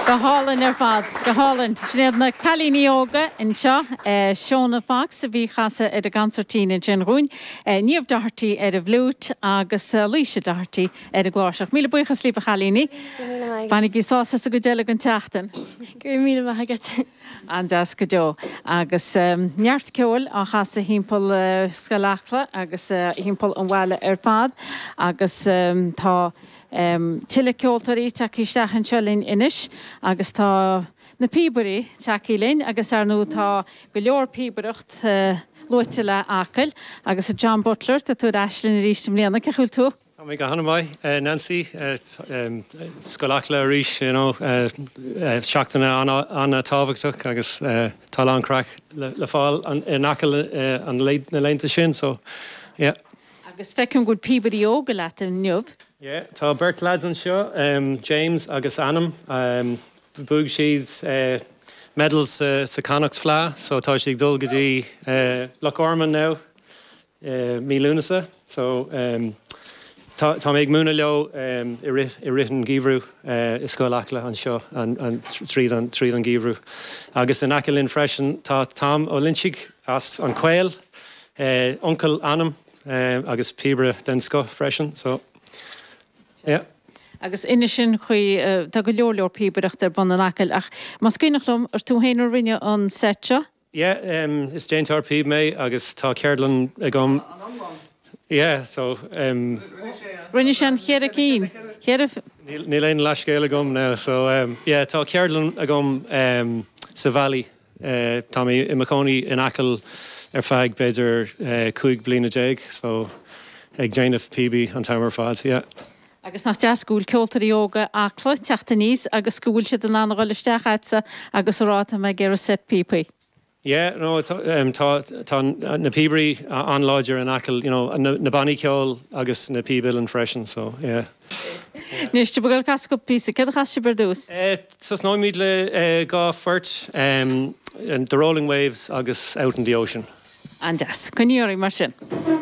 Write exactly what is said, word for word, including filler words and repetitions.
Go hálan ar fad, go hálan. Snéad na chalíní óga in seo, Seóna Fox, a bhí chasa ar a gancertín in sin rún, níomh dahartí ar a bhlút agus líise dahartí ar a gláiseach. Míle buchas lífa chalíní. Fannig í sása sa go déile an teachtain. Gur míle maigad. Andas go deo. Agus neart ceol a chasa hímpol scalachla agus hímpol an bhile ar fad agus tá Um, Tile ceoltarí tací steachan selín inis, agus tá na píbarí tací linn, agus ar nó tá go leor píbaracht uh, loite le acail, agus a John Butler, tá tú aislinn a rístim léana, ce chuil tú? Tá mé go hanna mai, uh, Nancy, uh, um, scolachla a rís, you know, uh, uh, seachtainna anna, anna tábhachtach, agus uh, tá an crach le, le fáil an, an acail uh, an le, na leinta sin, so, yeah. Agus fecinn gúd píbarí óga leat an nniuh. Yeah, tá Bert lads an seo, um, James agus Annam, um, búg siad uh, medals uh, sa Connacht Fla, so tá siad dul gotí uh, Loch Ormond now, uh, mí lúnasa, so um, tá, tá méid múna leo um, i ritan gíomhrú uh, is scoilachla an seo, an, an tríd an, tríd an gíomhrú. Agus in acalinn freisin tá Tom ó Linchig as an Quail, uh, Uncle Annam, uh, agus Pibra den sco freisin, so yeah. Agus ina sin chuí uh, tá go leor leor píbaracht ar bon an acail ach mas cuinechlum ar tú héanú rinne an sete? Yeah, um, is Jane Tar Píb mé agus tá Ceardlan a gom. Yeah, so um, rinne sin chéad a cín. Chéad a Ní léon leiscéil a gom now, so um, yeah, tá Ceardlan a gom um, sa Valley. Uh, tá mí i Macónaí in acail ar feig beidir uh, cúig blina déig, so ag Jane of P B an tamar fad, yeah. Agus nach deas gúil ceoltarí óga acla teachta níos agus gúil siad an anna ghiliste chaitsa agus ráta me gur a set P P. Yeah, no, tá um, na píbarí an láidir an acail, you know, na, na banní ceol agus na píbil an freisin, so, yeah. Níos tú bugail cas go písa, cad a chas si bardús? Tás nó míad le gá fort, um, the Rolling Waves agus Out in the Ocean. Andas, cuníorí mar sin.